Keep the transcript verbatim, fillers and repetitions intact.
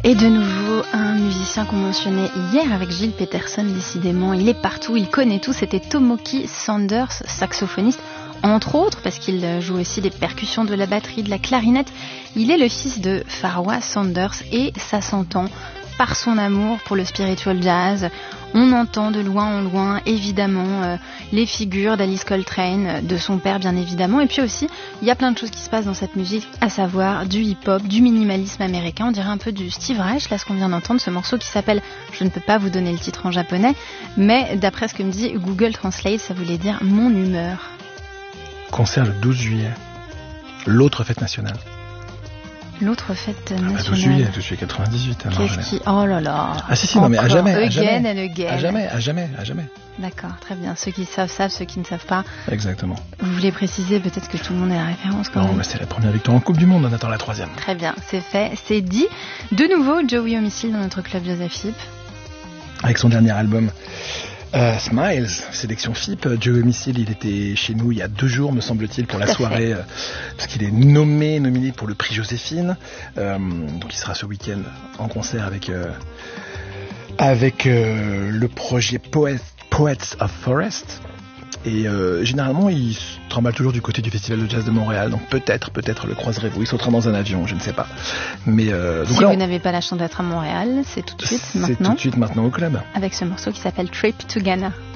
Et de nouveau, un musicien qu'on mentionnait hier avec Gilles Peterson, décidément, il est partout, il connaît tout, c'était Tomoki Sanders, saxophoniste, entre autres, parce qu'il joue aussi des percussions, de la batterie, de la clarinette. Il est le fils de Farwa Sanders et ça s'entend par son amour pour le spiritual jazz. On entend de loin en loin, évidemment, euh, les figures d'Alice Coltrane, de son père, bien évidemment. Et puis aussi, il y a plein de choses qui se passent dans cette musique, à savoir du hip-hop, du minimalisme américain. On dirait un peu du Steve Reich, là, ce qu'on vient d'entendre, ce morceau qui s'appelle, je ne peux pas vous donner le titre en japonais, mais d'après ce que me dit Google Translate, ça voulait dire « mon humeur ». Concert le douze juillet, l'autre fête nationale. L'autre fête nationale. Ah, douze juillet, douze juillet quatre-vingt-dix-huit. Qu'est-ce qui... Oh là là. Ah si, si, non mais à jamais, à again jamais. and again. À jamais, à jamais, à jamais. D'accord, très bien. Ceux qui savent, savent, ceux qui ne savent pas. Exactement. Vous voulez préciser peut-être que tout le monde ait la référence quand non, même. mais c'est la première victoire en Coupe du Monde, on attend la troisième. Très bien, c'est fait, c'est dit. De nouveau, Joey Homicide dans notre club Joseph Philippe. Avec son dernier album. Euh, Smiles, sélection F I P. Joey Homicide, il était chez nous il y a deux jours, me semble-t-il, pour la soirée, euh, parce qu'il est nommé, nominé pour le prix Joséphine. Euh, donc il sera ce week-end en concert avec euh, avec euh, le projet Poets, Poets of Forest. Et euh, généralement, il se trimballe toujours du côté du Festival de Jazz de Montréal. Donc peut-être, peut-être le croiserez-vous. Il sautera dans un avion, je ne sais pas. Mais euh, donc si là, vous on... n'avez pas la chance d'être à Montréal, c'est tout de suite c'est maintenant. tout de suite maintenant au club. Avec ce morceau qui s'appelle Trip to Ghana.